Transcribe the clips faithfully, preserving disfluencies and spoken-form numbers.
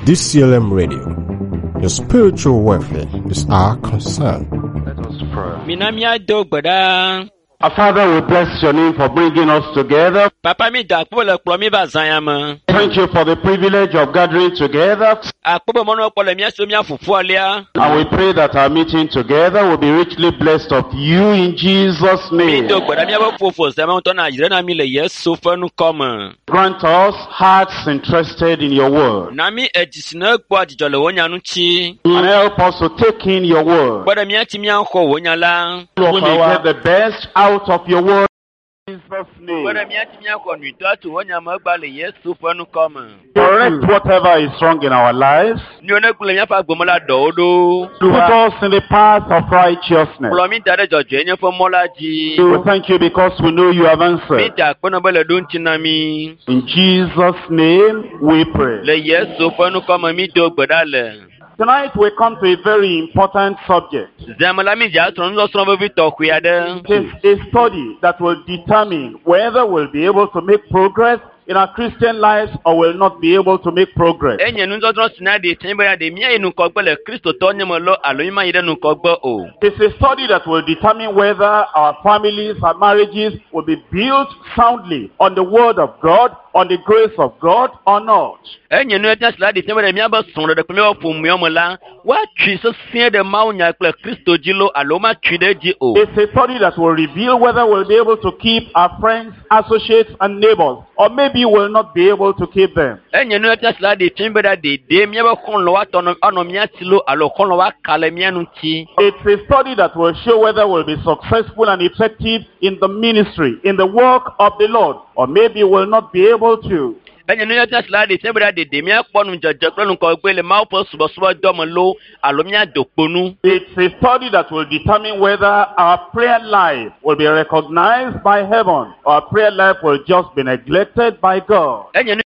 D C L M Radio. Your spiritual welfare is our concern. Let us pray. Minamia dogbada. Our Father, we bless your name for bringing us together. Papa mi da kpo le kplo mi ba zanyama. Thank you for the privilege of gathering together. Akpo mo no kpo le mi aso mi afufu alia. And we pray that our meeting together will be richly blessed of you in Jesus' Mi name. dogbada mi afufu se ma to na yire na mi le Yesu fanu come. Grant us hearts interested in your word. Na mi ejisina gbo ajijo le wonya nu chi. And help us to take in your word. Gbada mi ati mi anko wonya la. We may get the best out of your word. In Jesus' Gbada name. mi ati mi anko nu to atu wonya ma gba le Yesu fanu come. Correct whatever is wrong in our lives. Ni ona kule mi afa gbomola do odo. Put us in the path of righteousness. Kplo mi dare jojo enye fo mola ji. We thank you because we know you have Mi answered. da kpo na bele don chinami. In Jesus' name we pray. Le Yesu fanu come mi dogbada le. Tonight we come to a very important subject. Zamala mi ja tron zo tron bi to kuyade. It is a study that will determine whether we'll be able to make progress in our Christian lives or will not be able to make progress. Enye nu zo tron sinade tinbere de mi enu ko gbe le Kristo to nyemo lo aloyima yide nu ko gbe o. It's a study that will determine whether our families, our marriages will be built soundly on the word of God, on the grace of God or not. Enye nu etia sinade tinbere mi aba sonro de pe o fun mi omo la wa twi so sin de ma onya pe Kristo ji lo aloma twi de ji o. It's a study that will reveal whether we'll be able to keep our friends, associates and neighbors, or maybe we'll not be able to keep them. Enye nu etia sinade tinbere de de mi aba kon lo wa tono ano mi atilo alo kon lo wa kale mi anu ti. It's a study that will show whether we'll be successful and effective in the ministry, in the work of the Lord, or maybe we'll not be able to. Enye nu etia sinade tinbere de de mi akpo nu jeje kro nu ko gbe le ma opo subo subo do mo lo alo mi adoponu. It's a study that will determine whether our prayer life will be recognized by heaven, or our prayer life will just be neglected by God. Enye nu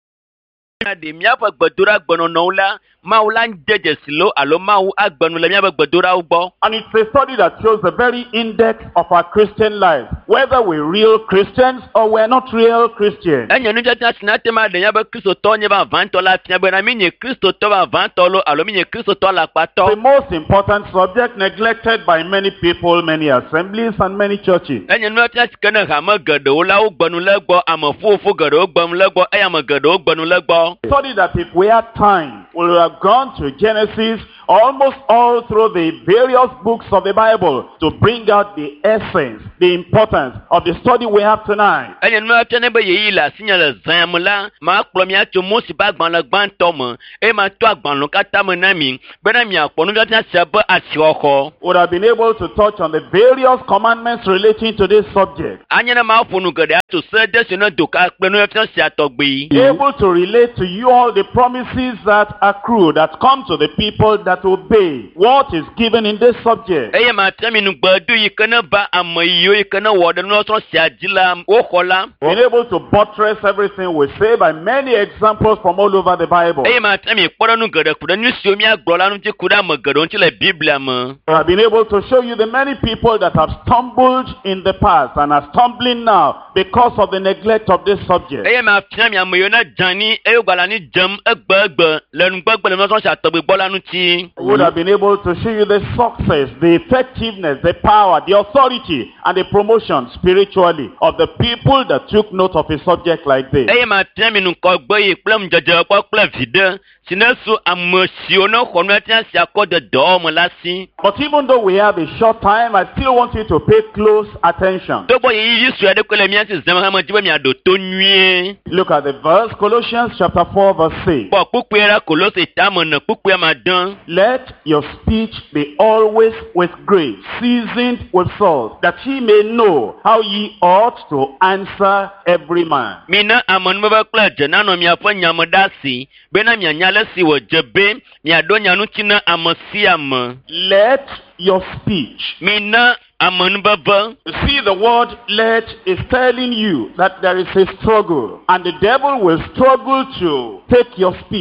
de mi afa gbadura gbono no la ma ula njeje silo alo ma u agbonu le mi afa gbadura ugbo. And it's a study that shows the very index of our Christian life, whether we're real Christians or we're not real Christians. Enye nu jata sinate ma de yaba Kristo to nye ba vanto la tia be na mi nye Kristo to ba vanto lo alo mi nye Kristo to la The pato. most important subject neglected by many people, many assemblies and many churches. Enye nu jata sikana ha ma gado la ugbonu le gbo amafu fu gado ugbonu le gbo eya ma gado ugbonu le gbo. Study that if we had time, we would have gone to Genesis almost all through the various books of the Bible to bring out the essence, the importance of the study we have tonight. Enye nu jata ne be yi la sinya le zamula ma kplo mi acho mo si ba gban le gban to mo e ma to agban lo kata mo na mi be na mi akpo nu jata se ba asioko. Would have been able to touch on the various commandments relating to this subject. Anya na ma funu gade ato se de se no doka pe nu jata se atogbe. Able to relate to you all the promises that accrue, that come to the people that obey what is given in this subject. Eye ma temi nu gbadu yi kana ba amayo yi kana wode no so se ajila o kola. Being able to buttress everything we say by many examples from all over the Bible. Eye ma temi kporo nu gade kuda nu si omi agbola nu ti kuda mo gade onti le Biblia mo. We have been able to show you the many people that have stumbled in the past and are stumbling now because of the neglect of this subject. Eye ma temi amayo na jani e gbala ni jam egbegbe lenu gbegbe le no so se atogbe gbola nu ti. We would have been able to show you the success, the effectiveness, the power, the authority, and the promotion spiritually of the people that took note of a subject like this. Eye ma temi nu ko gbe yi plem jeje ko ple vide sinesu amosio no kono tia si akode do mo lasi. But even though we have a short time, I still want you to pay close attention. Dogbo yi yi su ade ko le mi ati zema ma jibe mi ado to nwie. Look at the verse, Colossians chapter four, verse six. Po pupuera Kolose tamo na pupuya madan. Let your speech be always with grace, seasoned with salt, that ye may know how ye ought to answer every man. Mina amon baba kla jana no mi afo nyamodasi bena mi anyale si wo jebe mi adonya nu tina amasi am. Let your speech. Mina amon baba. You see, the word let is telling you that there is a struggle, and the devil will struggle to take your speech,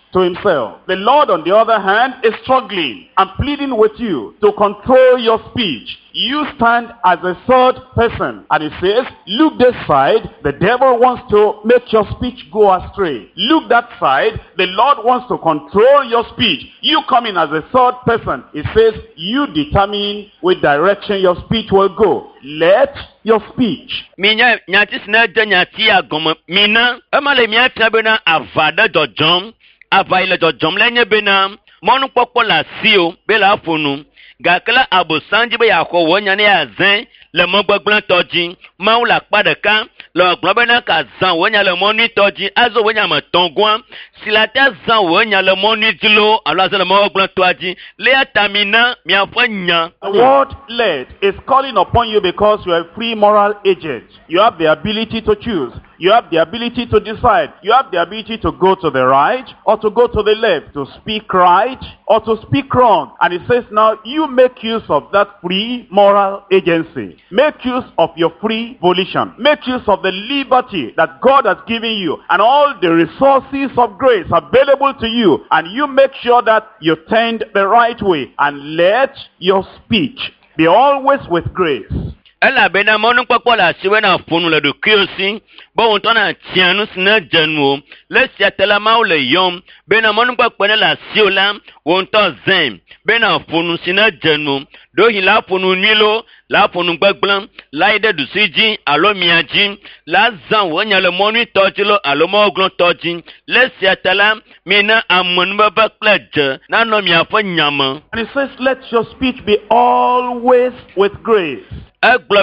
to himself. The Lord, on the other hand, is struggling and pleading with you to control your speech. You stand as a third person, and he says, look this side, the devil wants to make your speech go astray. Look that side, the Lord wants to control your speech. You come in as a third person. He says, you determine which direction your speech will go. Let your speech. Minya nyati sina de nyati agom mina amale mia tabena avada dojom availe dojom lenye bena monu popola sio bela fonu gakla abosanji be yakọ wonya ne azen le mogbegblon toji mawu la padeka le globena ka zan wonya le monu toji azo wonya ma tongwa silata zan wonya le monu dilo alo azo le mogbegblon toji le atamina mia fanya. The word let is calling upon you because you are a free moral agent. You have the ability to choose. You have the ability to decide. You have the ability to go to the right or to go to the left, to speak right or to speak wrong. And it says now, you make use of that free moral agency. Make use of your free volition. Make use of the liberty that God has given you and all the resources of grace available to you. And you make sure that you tend the right way and let your speech be always with grace. Ela bena monu kpɔkpɔ la siwe na funu le ɖokui si be wòtɔ na tia nu si ne dze nu o le sia te la mawo le yɔm bena mɔnu kpɔkpɔ ne le asiwo la wòtɔ zɛn bena funu si ne dze nu ɖohi la funu nyui lo la funu gbegblẽ la yi ɖe ɖusi dzi alo mia dzi la zã wònya le mɔnu tɔ dzi lo alo mɔgblɔ tɔ dzi le sia te la mina amenubebe kple dze nanɔ mia ƒe nyame. And it says, let your speech be always with grace. Do you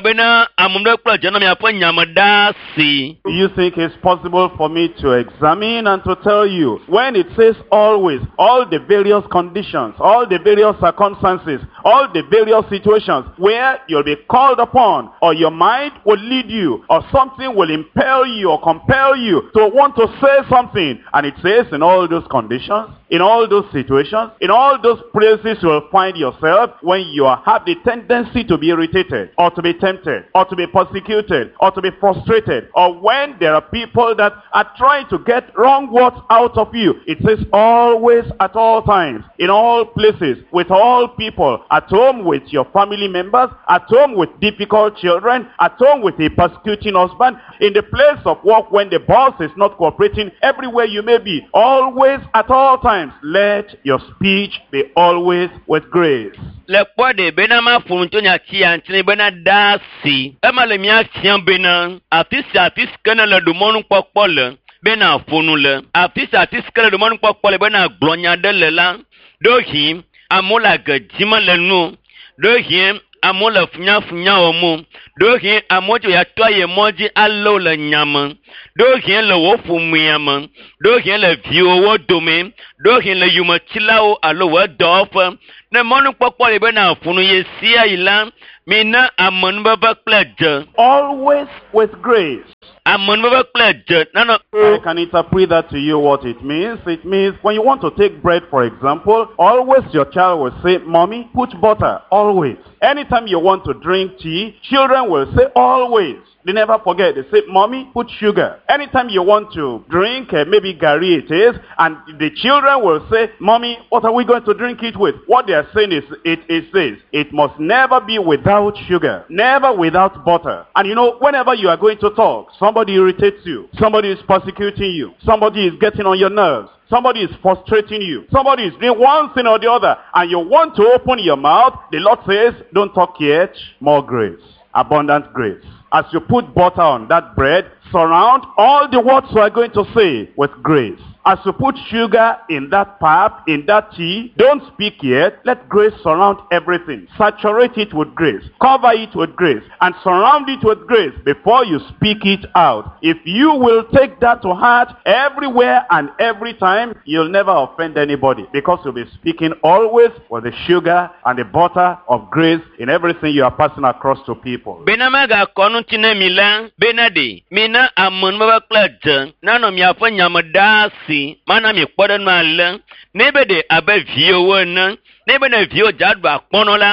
think it's possible for me to examine and to tell you when it says always, all the various conditions, all the various circumstances, all the various situations where you'll be called upon or your mind will lead you or something will impel you or compel you to want to say something, and it says in all those conditions, in all those situations, in all those places you will find yourself when you have the tendency to be irritated or to be tempted or to be persecuted or to be frustrated, or when there are people that are trying to get wrong words out of you. It says always, at all times, in all places, with all people, at home with your family members, at home with difficult children, at home with a persecuting husband, in the place of work when the boss is not cooperating, everywhere you may be, always, at all times, let your speech be always with grace. Le kwade bena ma funto nya tia ntine bena dasi ema le mia tia bena artiste artiste kana le domonu pokpo le bena fonu le artiste artiste kana le domonu pokpo le bena glonya de le la do him amola gadima le nu do him amola funya funya omu do him amojo ya toye moji allo le nyama do him le wo fumu yama do him le vio wo dome do him le yuma chilao allo wo dofa ne monu pokpo le bena funu ye sia ila mina amon baba pledge always with grace. Amon baba pledge nano. I can interpret that to you what it means. It means when you want to take bread, for example, always your child will say, Mommy, put butter, always. Anytime you want to drink tea, children will say always. They never forget. They say, Mommy, put sugar. Anytime you want to drink, uh, maybe Gary it is, and the children will say, Mommy, what are we going to drink it with? What they are saying is, it is this. It must never be without sugar. Never without butter. And you know, whenever you are going to talk, somebody irritates you. Somebody is persecuting you. Somebody is getting on your nerves. Somebody is frustrating you. Somebody is doing one thing or the other. And you want to open your mouth. The Lord says, don't talk yet. More grace. Abundant grace. As you put butter on that bread, surround all the words you are going to say with grace. As you put sugar in that pap, in that tea, don't speak yet. Let grace surround everything. Saturate it with grace. Cover it with grace. And surround it with grace before you speak it out. If you will take that to heart everywhere and every time, you'll never offend anybody. Because you'll be speaking always with the sugar and the butter of grace in everything you are passing across to people. Benamaga konutine milan benade mina amon baba pledge nano mi afanya madasi mana mi kpodan mala nebede abe vio wona nebede vio jadba konola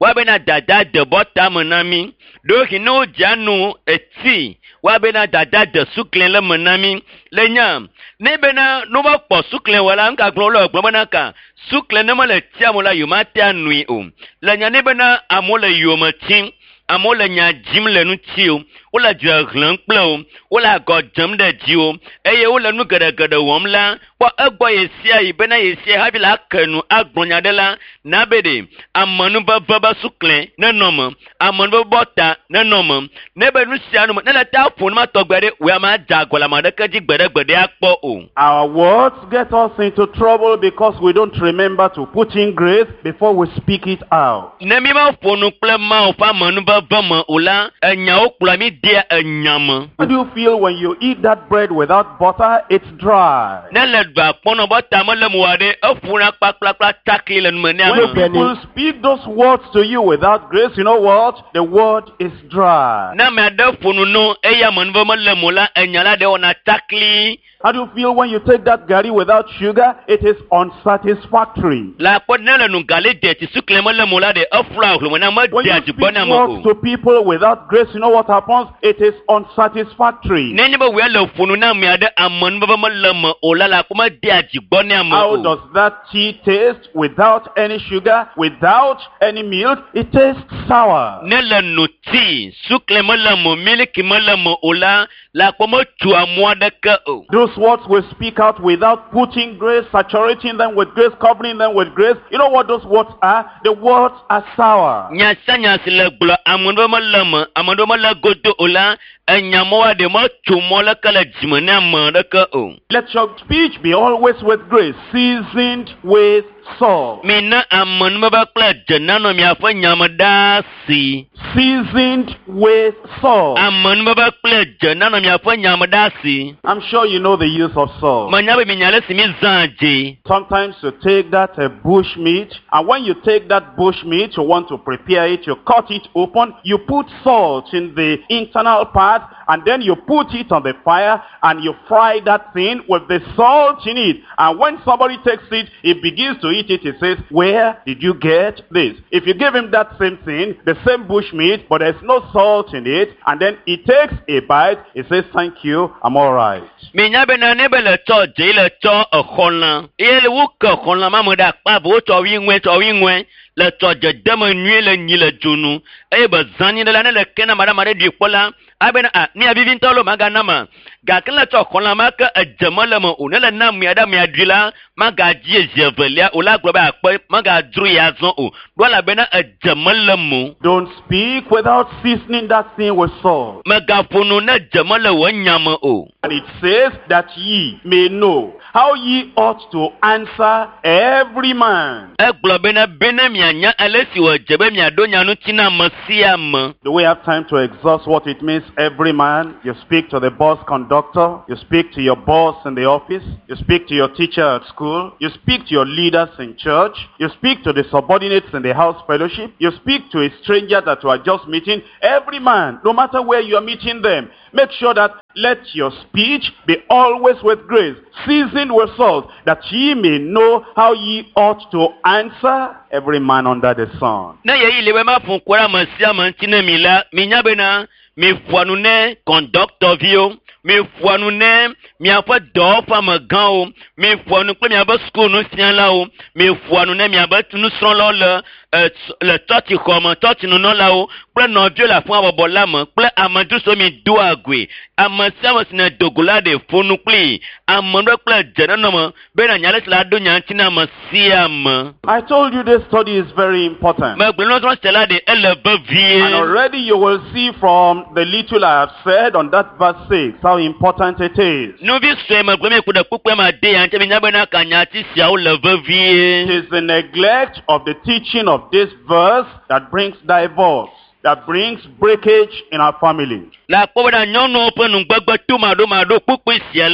wa bena dada de bota menami do hino janu eti wa bena dada de suklen le menami le nyam ne bena no ba po suklen wala nka glo lo gbo bena ka suklen ne mo le tia mo la yuma tia nui o le nya ne bena amole yoma tin amole nya jim le nu tio wala jwa glan plo wala go jam de jiwo eye wala nu gada gada womla kwa agbo yesia ibena yesia habila kanu agbonya de la na bede amanu baba ba suklen na nom amanu bota na nom ne be nu sia no na la ta fun ma togbere we ma jagola ma de kaji gbede gbede akpo o. Our words get us into trouble because we don't remember to put in grace before we speak it out. Ne mi ma fonu ple ma o fa manu baba ma ola enya o kula mi dia enyam. How do you feel when you eat that bread without butter? It's dry. Ne le ba pono bota mo le mo ade afuna kpa kpa kpa takli le me ne When people speak those words to you without grace, you know what? The word is dry. Na me ade funu no eya manu ba mo le mo la enyala de ona takli. How do you feel when you take that gari without sugar? It is unsatisfactory. La po ne le nu gale de ti sukle mo le mo la de afra lo na mo When de you ati speak bona mo words to people without grace, you know what happens? It is unsatisfactory. ne ne ba we le funu na me ade amanu ba mo le mo ola la ko ma de ati bona mo. How does that tea taste without any sugar, without any milk? It tastes sour. Ne le nu ti sukle mo le mo miliki mo le mo ola la ko mo tu amwa de ka o. Those words we speak out without putting grace, saturating them with grace, covering them with grace. You know what those words are? The words are sour. Nya sanya sile glo amunu mo le mo amunu mo le godo ola enya mo wa de mo tu mo le kala jimene mo de ka o. Let your speech be always with grace, seasoned with salt. Mina amunu mo ba kla jena no mi afa nyam da si. Seasoned with salt. Amunu mo ba kla jena no mi afa nyam da si. I'm sure you know the use of salt. Manya be mi nyale si mi zanje. Sometimes you take that uh, bush meat, and when you take that bush meat, you want to prepare it, you cut it open, you put salt in the internal part, and then you put it on the fire, and you fry that thing with the salt in it. And when somebody takes it, he begins to eat it, he says, where did you get this? If you give him that same thing, the same bush meat, but there's no salt in it, and then he takes a bite, he says, thank you, I'm all right. Minya be na ne be le to je le to ekhonla. Ele wu ke khonla ma mo da pa bo to wi nwe to wi nwe le to je dem nwi le nyi le junu. E be zani de la ne le kena mara mara di pola. Abena a ni abivin tolo maga nama. Ga kala to khonla ma ke ejemole mo o ne le na mi ada mi adwila maga ji jevelia o la glo ba pe maga dru ya zon o. Do la be na ejemole mo. Don't speak without seasoning that thing with salt. Maga funu na jemole wo nyam o. And it says that ye may know how ye ought to answer every man. Do we have time to exhaust what it means, every man? You speak to the bus conductor, you speak to your boss in the office, you speak to your teacher at school, you speak to your leaders in church, you speak to the subordinates in the house fellowship, you speak to a stranger that you are just meeting. Every man, no matter where you are meeting them, make sure that let your speech be always with grace, seasoned with salt, that ye may know how ye ought to answer every man under the sun. Na ye ile we ma fun kwara ma sia ma ntine mi la mi nya be na mi fuanu ne conductor vio mi fuanu ne mi afa do fa ma gan o mi fuanu pe mi aba school no sian la o mi fuanu ne mi aba tunu son lo le le toti comme toti no no la o ple no vio la fun abobo la mo ple amadu so mi do agwe amasa mo sina dogola de fonu ple amando ple jena no mo be na nyale la do nya ntina ma siam. I told you this study is very important. Ma gbe no so stela de elebe vie. And already you will see from the little I have said on that verse six how important it is. No vi so ma gbe me ku da pupu ma de ante mi nya be na kanya ti sia o lebe vie. It is the neglect of the teaching of this verse that brings divorce, that brings breakage in our family. La ko da nyono pe nu gbagba tu ma do ma do pupu sia la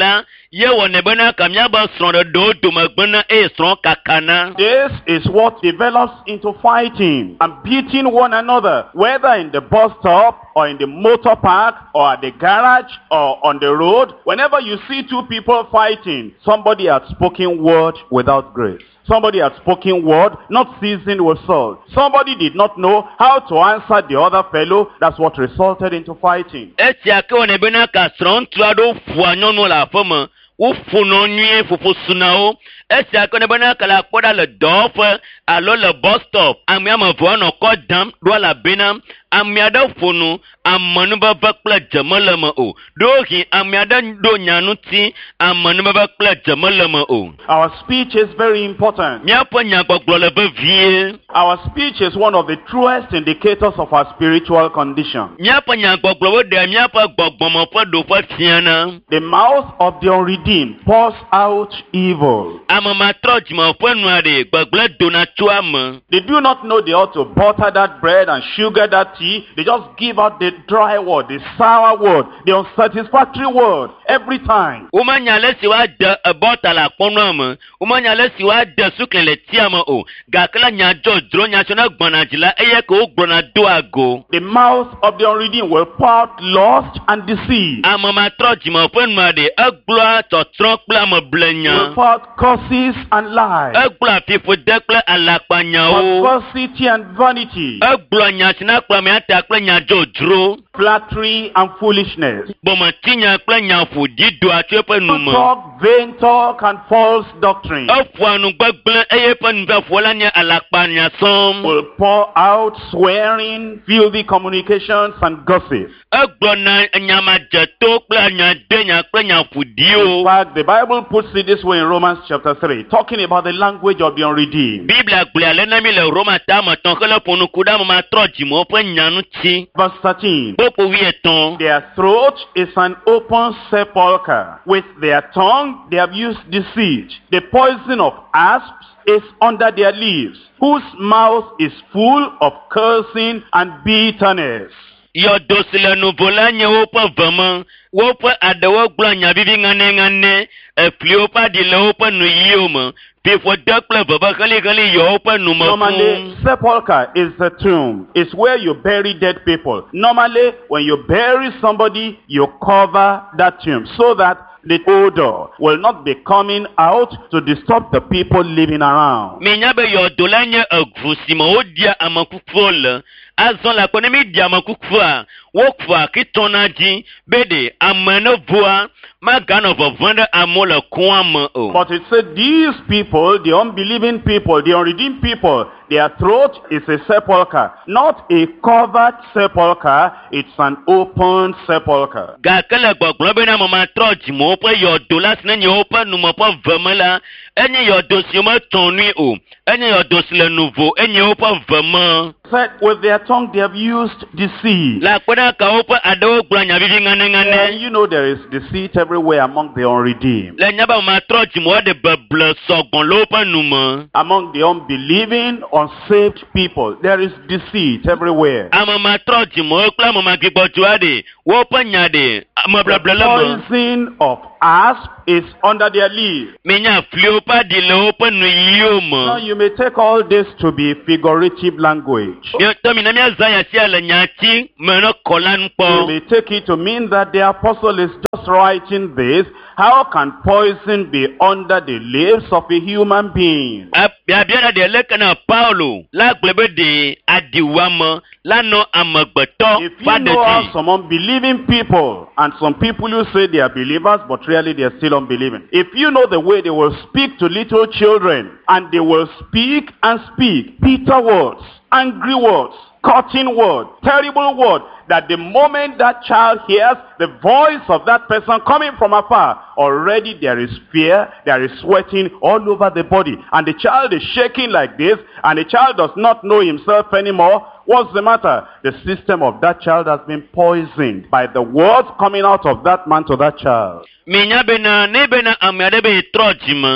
ye wone bena kamya ba sron do do magbena e sron kakana. This is what develops into fighting and beating one another, whether in the bus stop or in the motor park or at the garage or on the road. Whenever you see two people fighting, somebody has spoken word without grace. Somebody had spoken word, not seasoned with salt. Somebody did not know how to answer the other fellow. That's what resulted into fighting. Eti ake wone bena ka sron tuado fua nyono la fama. Ou funo nye fufu sunao. Eti ake wone bena ka la koda le dofe. Alo le bus stop. Amia ma vwa no kodam. Dwa la bena. Amia da funu. Amanu ba vakla jamala ma o. Dohi amia da do nyanuti. Amanu ba vakla jamala ma o. Our speech is very important. Mia po nyakwa glole be vie. Our speech is one of the truest indicators of our spiritual condition. Mia po nyakwa glole de mia po gbogbomo po do po tiana. The mouth of the unredeemed pours out evil. Amama troj ma po nware gbogle donatua ma. They do not know they ought to butter that bread and sugar that tea. They just give out the dry word, the sour word, the unsatisfactory word every time. Umanya lesi wa de abota la kono ma. Umanya lesi wa de sukle le tiama o. Gakala nya jo dro nya sona gbanajila eye ko gbona do ago. The mouth of the unredeemed will pour out lust and deceit. Amama troji ma po nware agboa to tronkla ma blenya. Will pour out curses and lies. Agboa pipo dekle alakpanya o. Perversity and vanity. Agboa nya sina kwa me ata kle nya jo dro. Flattery and foolishness. Bomatinya kle nya fu dido achepe numa. Talk, vain talk and false doctrine. Afwanu gbagble eye pan ba folanya alakpanya som. Will pour out swearing, filthy communications and gossip. Agbona nyama jeto kle nya de nya kle nya fu In dio. fact, the Bible puts it this way in Romans chapter three, talking about the language of the unredeemed. Biblia gble le na mi le Roma ta ma ton kele ponu kuda ma troji mo pe nyanu ti. Verse thirteen. Popo wi eton. Their throat is an open sepulchre. With their tongue they have used deceit. The poison of asps is under their lips, whose mouth is full of cursing and bitterness. Yo dosile nu volanye wo pa vama. Wo pa adawo gble nya bibi ngane ngane. E flio pa di le wo pa nu yioma. Before dakle baba kali kali yo pa nu ma. Normally, sepulchre is the tomb. It's where you bury dead people. Normally, when you bury somebody, you cover that tomb so that the odor will not be coming out to disturb the people living around. Menya be yo dolanye agusima odia amakufol. Azon la konemi dia amakufua. Wokfa kitonaji bede amano voa magano vanda amola kwama o. But it said these people, the unbelieving people, the unredeemed people, their throat is a sepulchre, not a covered sepulchre, it's an open sepulchre. Gakala gbogbo be na mama troji mo pe yo dolas na nyo pa nu mo pa vamala. Enye yo dosi mo tonu o. Enye yo dosi le nouveau, enye o pa vama. Said with their tongue they have used deceit. La kwena ka o pa adawo glanya bibi ngane ngane. And you know there is deceit everywhere among the unredeemed. Le nyaba ma troji mo de beble sogbon lo pa nu mo. Among the unbelieving, unsaved people, there is deceit everywhere. Ama ma troji mo kla mo ma gbo tuade. Wo pa nyade. Ma bla bla The la mo. poison of asp is under their lips. Menya flio pa di le o pa nu yioma. Now you may take all this to be figurative language. Yo to mi na mi azaya si ala nyati me no kolan You po. may take it to mean that the apostle is just writing this. How can poison be under the lips of a human being? Abiana de lekana Paulo la glebe de adiwama la no amagbeto If you know how fadeti. some unbelieving people and some people who say they are believers but really they are still unbelieving. If you know the way they will speak to little children and they will speak and speak bitter words, angry words, cutting words, terrible words, that the moment that child hears the voice of that person coming from afar, already there is fear, there is sweating all over the body. And the child is shaking like this, and the child does not know himself anymore. What's the matter? The system of that child has been poisoned by the words coming out of that man to that child. Minya bena ne bena amade be trojima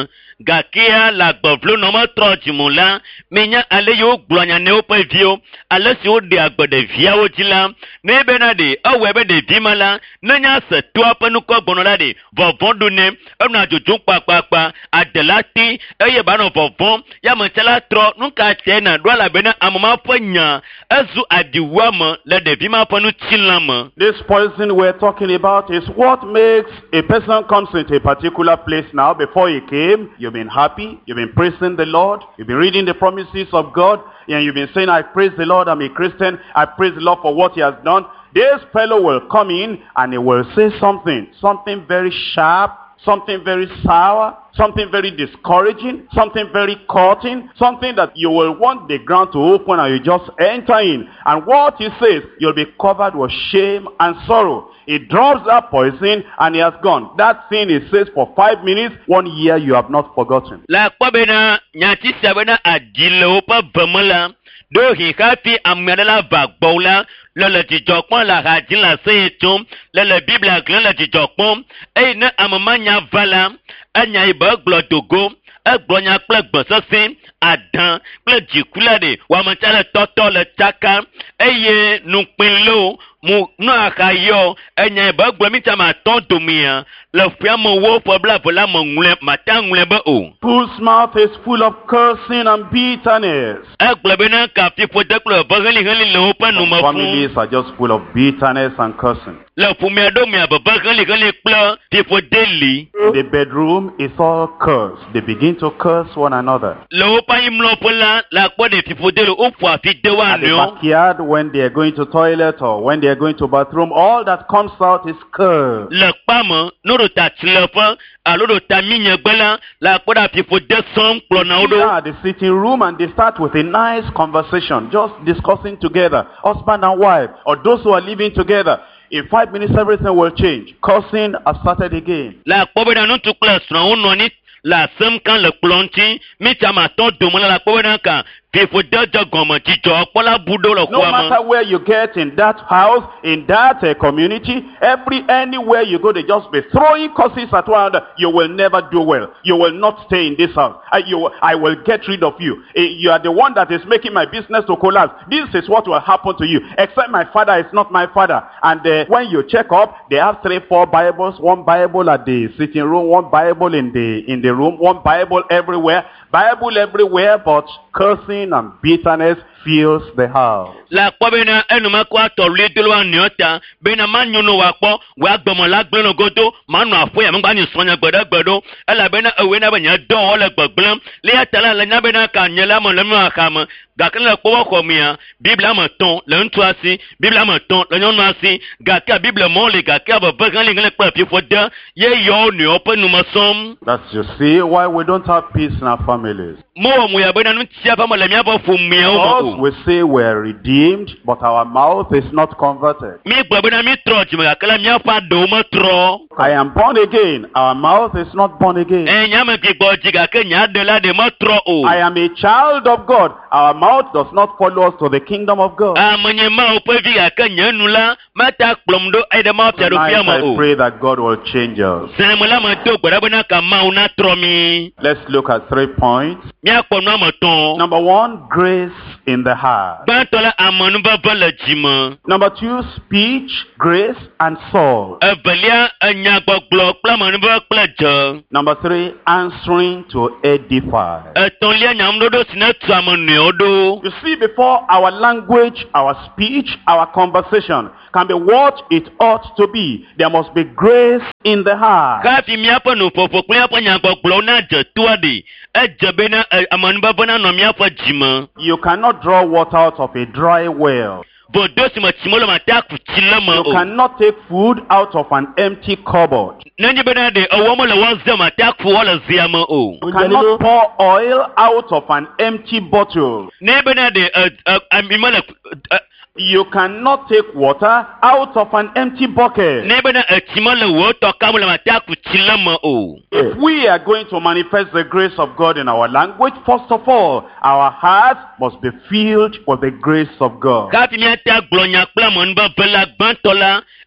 gakea la gbɔvlo nɔmɔ trɔ dzimu la menya ale yiwo gblɔnya ne woƒe viwo ale si woɖe agbe ɖeviawo dzi la ne bena ɖe ewɔe be ɖevi ma la nenya se toa ƒe nukɔ gbɔnɔ la ɖe vɔvɔ ɖo ne enɔ adzodzom kpakpakpa adela ti eye banɔ vɔvɔ yametsɛ la trɔ nuka tɛ na ɖo elabena ame ma ƒe nya ezu adiwua me le ɖevi ma ƒe nutilã me. This poison we're talking about is what makes a person comes into a particular place now. Before he came, you've been happy, you've been praising the Lord, you've been reading the promises of God, and you've been saying, I praise the Lord, I'm a Christian, I praise the Lord for what he has done. This fellow will come in and he will say something, something very sharp, something very sour, something very discouraging, something very cutting, something that you will want the ground to open and you just enter in. And what he says, you'll be covered with shame and sorrow. He drops that poison and he has gone. That thing he says for five minutes, one year you have not forgotten. La kwabena nyati sabena adile opa bamala do hi kafi amela va gbola le le dijokpon la hadin la seyetum le le bible aglan le dijokpon e na amamanya vala anya iba glodogo egbonya kple gbosese adan kple jikula de wa machale toto le chaka eye nupinlo mu no akayo enya iba gbomi chama ton domia le fiamo wo pobla vola mo ngule matangule ba o Whose mouth is full of cursing and bitterness. eglebena ka fi podeklo bageli heli le opa no mafu Families are just full of bitterness and cursing. le fumia do mi abageli heli kpla fi podeli The bedroom is all cursed. They begin to curse one another. le opa imlo pola la kpo de fi podelo ofu afi dewa At the no backyard, when they are going to toilet or when they are going to bathroom, all that comes out is cursed. le kpama no do ta tilefa alo do ta minya gbela la kpo da fi pode som kplo na They odo are at the sitting room and they start with a nice conversation, just discussing together, husband and wife, or those who are living together. In five minutes, everything will change. Cursing has started again. la kpo be da no tu kpla sra wono ni la sem kan le kplo nti mi chama ton domola la kpo be da kan fi pode jogomo jijo kpola budo le No kwama matter where you get in that house, in that uh, community, every anywhere you go, they just be throwing curses at one another. You will never do well. You will not stay in this house. I, you, I will get rid of you. Eh, You are the one that is making my business to collapse. This is what will happen to you. Except my father is not my father. And uh, when you check up, they have three, four Bibles. One Bible at the sitting room, one Bible in the in the room, one Bible everywhere. Bible everywhere, but cursing and bitterness fills the house. la kpɔ bena enuma kó atɔlue dolo wa niɔta bena ma nyɔnu wa kpɔ wa gbɔmɔ la gblẽ no godo ma nɔ afɔ ya megba nyi srɔ̃nya gbe ɖe gbe ɖo elabena ewoe na be nye dɔwɔ le gbegblẽm le ya ta la le nya bena ka nye la me le nu axa me gake le kpɔ wɔ xɔ mea biblia me tɔn le ŋutsu asi biblia me tɔn le nyɔnu asi gake biblia mɔ le gake veve gã le ŋlẽ kple afifɔ de ye yɔ niɔ ƒe nume sɔm. That's you see why we don't have peace in our families. mowɔ mu ya bena nu tia ƒe me le míaƒe ƒomeawo me Because o. we say we're redeemed, but our mouth is not converted. mi gbe bena mi trɔ dzime gake le míaƒe aɖewo me trɔ. I am born again. Our mouth is not born again. ɛ nyame fi gbɔ dzi gake nya ɖe la ɖe me trɔ o. I am a child of God. Our mouth does not follow us to the kingdom of God. amenye mawo ƒe vi gake nye nu la mata kplɔm ɖo eyi ɖe mawo Tonight fiaɖoƒia me I o. pray that God will change us. zã me la me do gbe ɖa bena ka mawo na trɔ mi. Let's look at three points. míakpɔ nu ame tɔn. Number one, grace in the heart. gbãtɔ la amenuveve le dzime. Number two, speech, grace, and soul. evelia enyagbɔgblɔ kple amenuveve kple dze. Number three, answering to edify. etɔ̃lia nyamuɖoɖo si ne tu ame nɔewo ɖo. You see, before our language, our speech, our conversation can be what it ought to be, there must be grace in the heart. hafi míaƒe nuƒoƒo kple míaƒe nyagbɔgblɔwo na dze toa ɖe edze bena eh, amenuveve nanɔ míaƒe dzime. You cannot draw water out of a dry well. vodo si me tsim le mate aku tsi le me You o. cannot take food out of an empty cupboard. nenye bena ɖe ewɔ me le wɔ ze mate aku wɔ le zea me o. You cannot pour oil out of an empty bottle. ne bena ɖe ɛ ɛ ami me le ɛ You cannot take water out of an empty bucket. ne bena etsi me le wɔ tɔ kam le mate aku tsi le me o. If we are going to manifest the grace of God in our language, first of all, our hearts must be filled with the grace of God. hafi míate agblɔ nya kple amenuveve la gbãtɔ la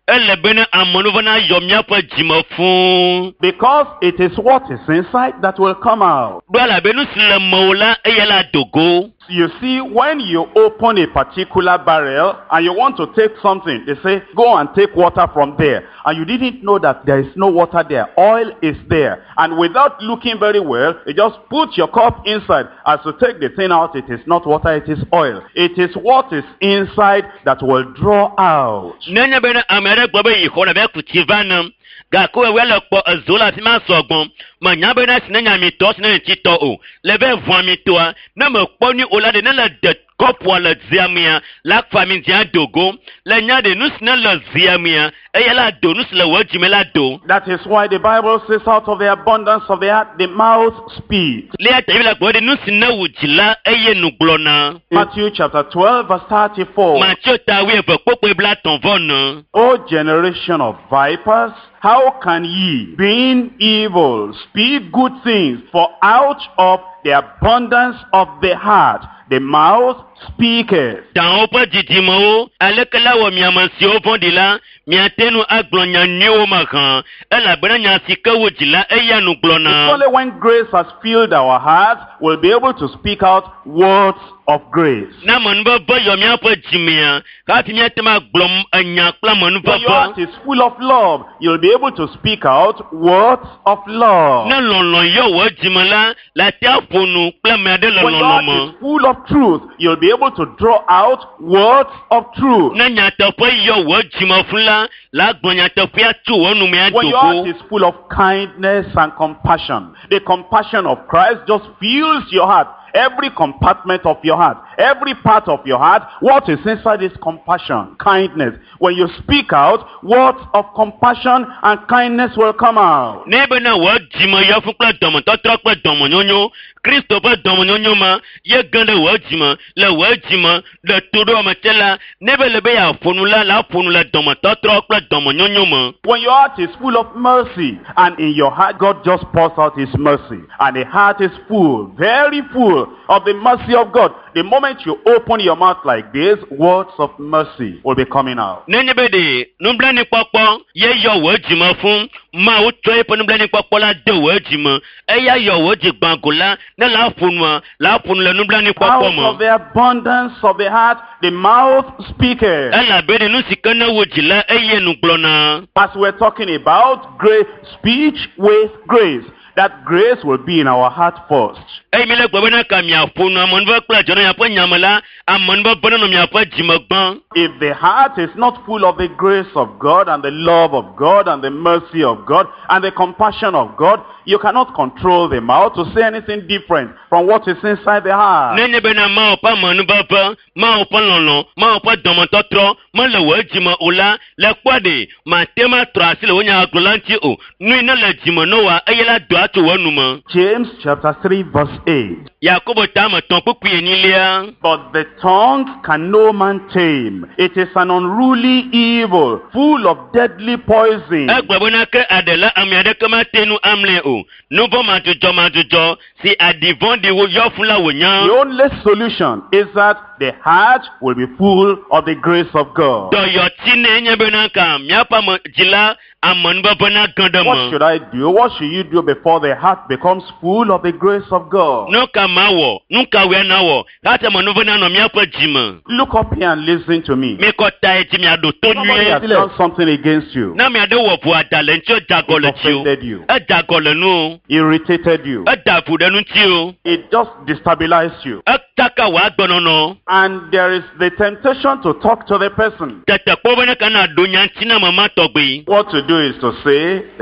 ele bena amonuvana yomia pa jima fun. Because it is what is inside that will come out. Bala benu sile mola eyela dogo. You see, when you open a particular barrel and you want to take something, they say, go and take water from there. And you didn't know that there is no water there. Oil is there. And without looking very well, you just put your cup inside. As you take the thing out, it is not water, it is oil. It is what is inside that will draw out. Nenya bena amere gbobe yikona be kutivana. Ga ko wele po azola ti ma sogbon. Ma nya bena sinenya mi to sinenya ti to o. Lebe vuan mi to a. Na me po ni olade na la de kopwa la ziamia. La famille dia dogo. La nya de nus na la ziamia. E la do nus la wajime la do. That is why the Bible says out of the abundance of the heart, the mouth speaks. Le ata la gbo de nus na wujila eye nu glona. Matthew chapter twelve verse thirty-four. Matthew ta we be popo bla ton vona. O generation of vipers, how can ye, being evil, speak good things? For out of the abundance of the heart, the mouth speaketh. Dans opa didimo, alekala wa miamansi opondila, miatenu aglonya nyo makan, ela bena sika wujila eya nu glona. Only when grace has filled our hearts, we'll be able to speak out words of grace. Na manba ba yo miapa jimia, kati miatema glom anya kla manba When your ba. heart is full of love, you'll be able to speak out words of love. Na lon yo wa jimala, la tia fonu kla made When your lon heart is full of truth, you'll be able to draw out words of truth. Na nyata po yo wa jima fula, la gbonya ta pia tu wonu me When your heart adoko. is full of kindness and compassion, the compassion of Christ just fills your heart. Every compartment of your heart, every part of your heart, what is inside is compassion, kindness. When you speak out, words of compassion and kindness will come out. Nebe na wa jima ya fukla domo totra kwa domo nyonyo. Kristo pa domo nyonyo ma. Ye gande wa jima. La wa jima. La todo amatela. Nebe lebe ya fonula la fonula domo totra kwa domo nyonyo ma. When your heart is full of mercy, and in your heart God just pours out his mercy, and the heart is full, very full of the mercy of God, the moment you open your mouth like this, words of mercy will be coming out. Nenebe de. Numbla ni kwakwa. Ye yo wa jima fun. Ma o toye po numbla ni kwakwa la de wa jima. Eya yo wa jigbangola. Na la funwa. La funula numbla ni kwakwa Out ma. of the abundance of the heart, the mouth speaketh. Ela bede nu sikana wujila eye nu glona. As we're talking about grace, speech with grace, that grace will be in our heart first. Ey mele gbo na ka mi afunu amon va kla jona ya pa nyamala amon ba bono no mi apa jimagban. If the heart is not full of the grace of God and the love of God and the mercy of God and the compassion of God, you cannot control the mouth to say anything different from what is inside the heart. Nene be na ma opa manu ba pa ma opa lolo ma opa domo totro ma le wa jima ola le kwade ma tema trasi le wonya aglanti o nu ina le jima no wa ayela do atu wonu ma. James chapter three verse eight. Yakobo ta ma ton poku enilia. But the tongue can no man tame. It is an unruly evil, full of deadly poison. Egbo na ke adela ami adeka ma tenu amle o. No bo ma jojo ma jojo si adivon de wo yo fun la wonya. The only solution is that the heart will be full of the grace of God. Do yo tine nya be na ka mi apa mo jila amon ba bona ganda What mo. should I do? What should you do before the heart becomes full of the grace of God? No ka mawo, no ka we na wo. Kata mo no bona no mi apa jima. Look up here and listen to me. Me ko ta eti mi ado to Somebody has nue. done something against you. Na mi ado wo bu adale nti o jagole It ti o. offended you. E jagole nu. Irritated you. E dafu de nu ti o. It just destabilized you. E taka wa gbono no. And there is the temptation to talk to the person. Tete po bona kana do nyanti na mama togbe. What to do is to say,